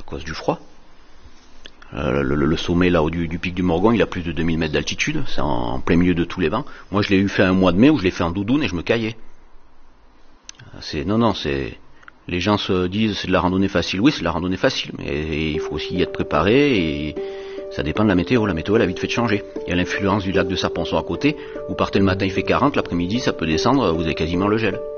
cause du froid. Le sommet là du pic du Morgon, il a plus de 2000 mètres d'altitude, c'est en plein milieu de tous les vents. Moi je l'ai eu fait un mois de mai où je l'ai fait en doudoune et je me caillais. Les gens se disent c'est de la randonnée facile. Oui, c'est de la randonnée facile, mais il faut aussi y être préparé et ça dépend de la météo. La météo elle a vite fait de changer. Il y a l'influence du lac de Sarponçon à côté. Vous partez le matin il fait 40, l'après-midi ça peut descendre, vous avez quasiment le gel.